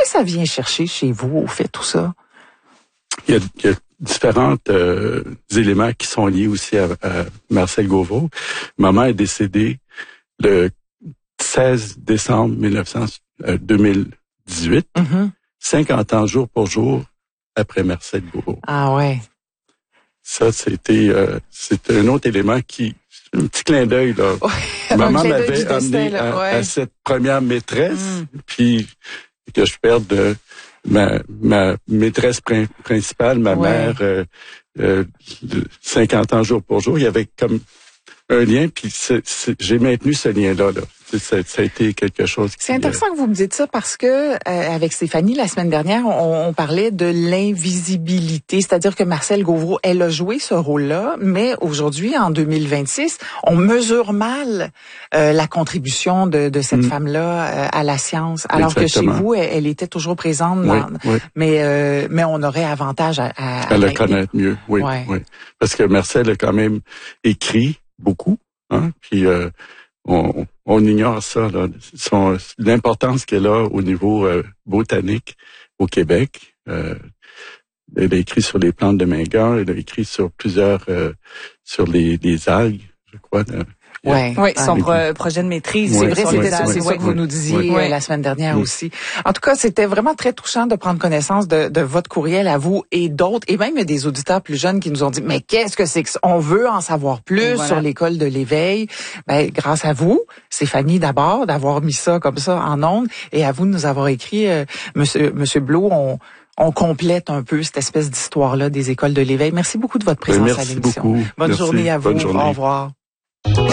ça vient chercher chez vous, au fait, tout ça? Il y a différents éléments qui sont liés aussi à Marcel Gauvreau. Maman est décédée le 16 décembre 2018, 50 ans jour pour jour après Marcel Gauvreau. Ah ouais. Ça, c'était un autre élément qui... Un petit clin d'œil, là. Ouais, Maman m'avait amené à cette première maîtresse, puis que je perde ma maîtresse principale, ma mère, 50 ans jour pour jour. Il y avait comme un lien, puis j'ai maintenu ce lien-là. Là. Ça a été quelque chose qui... C'est intéressant que vous me dites ça parce que avec Stéphanie, la semaine dernière, on parlait de l'invisibilité. C'est-à-dire que Marcel Gauvreau, elle a joué ce rôle-là, mais aujourd'hui, en 2026, on mesure mal la contribution de cette femme-là à la science. Alors Exactement. que chez vous, elle était toujours présente, mais on aurait avantage à le connaître mieux, oui. Parce que Marcel a quand même écrit beaucoup, hein, puis... On ignore ça, là. L'importance qu'elle a au niveau botanique au Québec. Elle a écrit sur les plantes de Mingan, elle a écrit sur plusieurs, sur les algues, je crois. Oui, son projet de maîtrise. C'est vrai, c'est ça que vous nous disiez la semaine dernière aussi. En tout cas, c'était vraiment très touchant de prendre connaissance de votre courriel à vous et d'autres, et même des auditeurs plus jeunes qui nous ont dit, mais qu'est-ce que c'est que ça? On veut en savoir plus sur l'école de l'éveil. Ben, grâce à vous, Stéphanie d'abord, d'avoir mis ça comme ça en ondes, et à vous de nous avoir écrit, Monsieur Blot, on complète un peu cette espèce d'histoire-là des écoles de l'éveil. Merci beaucoup de votre présence à l'émission. Merci beaucoup. Bonne journée à vous. Bonne journée. Au revoir.